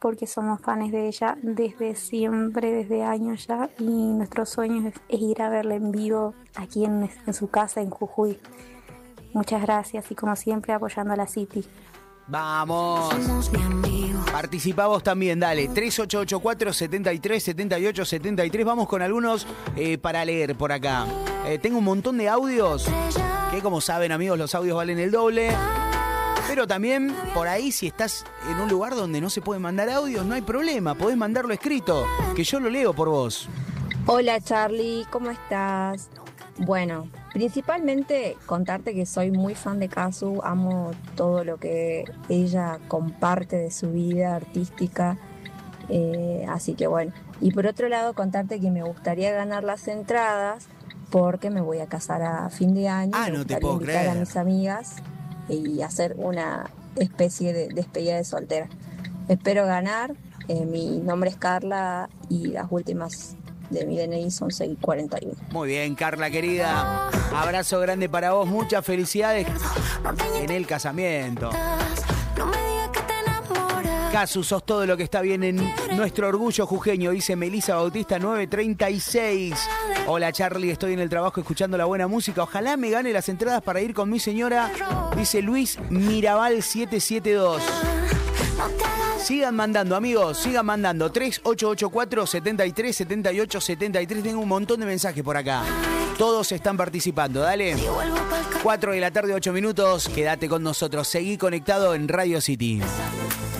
porque somos fans de ella desde siempre, desde años ya, y nuestro sueño es ir a verla en vivo aquí en su casa en Jujuy. Muchas gracias y como siempre apoyando a la City. ¡Vamos! Participa vos también, dale. 3884-7378-73. Vamos con algunos para leer por acá. Tengo un montón de audios que, como saben, amigos, los audios valen el doble. Pero también, por ahí, si estás en un lugar donde no se puede mandar audios, no hay problema. Podés mandarlo escrito, que yo lo leo por vos. Hola Charlie, ¿cómo estás? Bueno, principalmente contarte que soy muy fan de Kazu, amo todo lo que ella comparte de su vida artística, así que bueno. Y por otro lado contarte que me gustaría ganar las entradas porque me voy a casar a fin de año. No te puedo invitar creer. a mis amigas y hacer una especie de despedida de soltera. Espero ganar, mi nombre es Carla y las últimas de mi DNI son 641. Muy bien, Carla querida. Abrazo grande para vos, muchas felicidades en el casamiento. Casu, sos todo lo que está bien en nuestro orgullo jujeño, dice Melisa Bautista 936. Hola Charlie, estoy en el trabajo escuchando la buena música. Ojalá me gane las entradas para ir con mi señora, dice Luis Mirabal 772. Sigan mandando, amigos, sigan mandando. 3884-7378-73. Tengo un montón de mensajes por acá. Todos están participando, dale. 4 de la tarde, 8 minutos. Quédate con nosotros. Seguí conectado en Radio City.